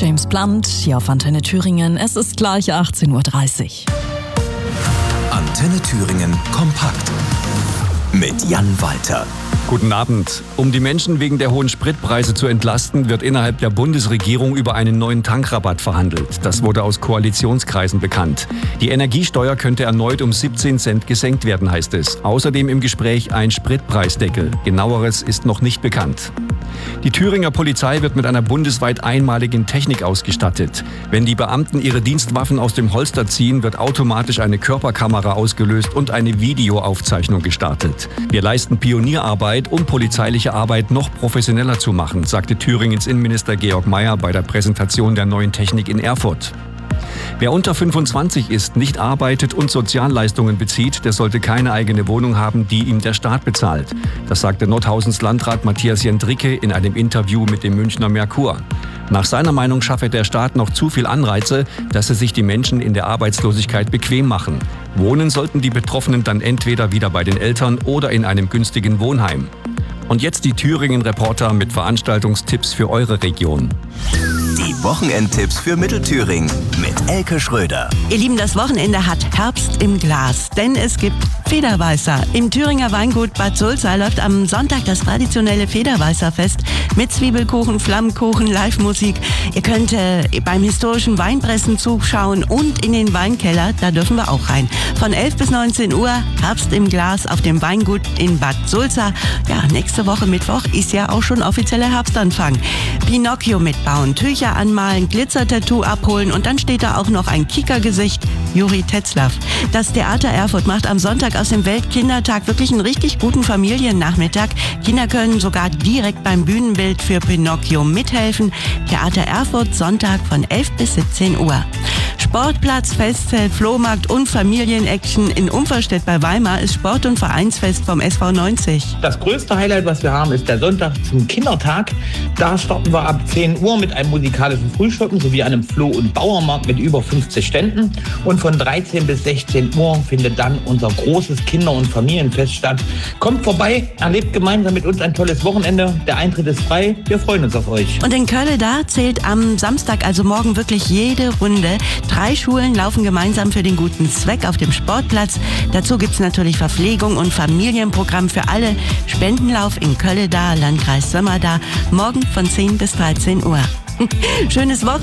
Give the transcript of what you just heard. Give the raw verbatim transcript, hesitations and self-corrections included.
James Blunt hier auf Antenne Thüringen. Es ist gleich achtzehn Uhr dreißig. Antenne Thüringen kompakt mit Jan Walter. Guten Abend. Um die Menschen wegen der hohen Spritpreise zu entlasten, wird innerhalb der Bundesregierung über einen neuen Tankrabatt verhandelt. Das wurde aus Koalitionskreisen bekannt. Die Energiesteuer könnte erneut um siebzehn Cent gesenkt werden, heißt es. Außerdem im Gespräch ein Spritpreisdeckel. Genaueres ist noch nicht bekannt. Die Thüringer Polizei wird mit einer bundesweit einmaligen Technik ausgestattet. Wenn die Beamten ihre Dienstwaffen aus dem Holster ziehen, wird automatisch eine Körperkamera ausgelöst und eine Videoaufzeichnung gestartet. Wir leisten Pionierarbeit, um polizeiliche Arbeit noch professioneller zu machen, sagte Thüringens Innenminister Georg Mayer bei der Präsentation der neuen Technik in Erfurt. Wer unter fünfundzwanzig ist, nicht arbeitet und Sozialleistungen bezieht, der sollte keine eigene Wohnung haben, die ihm der Staat bezahlt. Das sagte Nordhausens Landrat Matthias Jendricke in einem Interview mit dem Münchner Merkur. Nach seiner Meinung schaffe der Staat noch zu viel Anreize, dass es sich die Menschen in der Arbeitslosigkeit bequem machen. Wohnen sollten die Betroffenen dann entweder wieder bei den Eltern oder in einem günstigen Wohnheim. Und jetzt die Thüringen-Reporter mit Veranstaltungstipps für eure Region. Die Wochenendtipps für Mittelthüringen mit Elke Schröder. Ihr Lieben, das Wochenende hat Herbst im Glas, denn es gibt Federweißer. Im Thüringer Weingut Bad Sulza läuft am Sonntag das traditionelle Federweißerfest mit Zwiebelkuchen, Flammkuchen, Live-Musik. Ihr könnt äh, beim historischen Weinpressen zuschauen und in den Weinkeller, da dürfen wir auch rein. Von elf bis neunzehn Uhr Herbst im Glas auf dem Weingut in Bad Sulza. Ja, nächste Woche Mittwoch ist ja auch schon offizieller Herbstanfang. Pinocchio mitbauen, Tücher anmalen, Glitzer-Tattoo abholen und dann steht da auch noch ein Kickergesicht, Juri Tetzlaff. Das Theater Erfurt macht am Sonntag aus dem Weltkindertag wirklich einen richtig guten Familiennachmittag. Kinder können sogar direkt beim Bühnenbild für Pinocchio mithelfen. Theater Erfurt, Sonntag von elf bis siebzehn Uhr. Sportplatz, Festzelt, Flohmarkt und Familienaction in Umferstedt bei Weimar ist Sport- und Vereinsfest vom S V neunzig. Das größte Highlight, was wir haben, ist der Sonntag zum Kindertag. Da starten wir ab zehn Uhr mit einem musikalischen Frühstücken sowie einem Floh- und Bauernmarkt mit über fünfzig Ständen. Und von dreizehn bis sechzehn Uhr findet dann unser großes Kinder- und Familienfest statt. Kommt vorbei, erlebt gemeinsam mit uns ein tolles Wochenende. Der Eintritt ist frei. Wir freuen uns auf euch. Und in Köln da zählt am Samstag, also morgen, wirklich jede Runde. Drei Schulen laufen gemeinsam für den guten Zweck auf dem Sportplatz. Dazu gibt es natürlich Verpflegung und Familienprogramm für alle. Spendenlauf in Köln da, Landkreis Sömmerda, morgen von zehn bis dreizehn Uhr. Schönes Wochenende.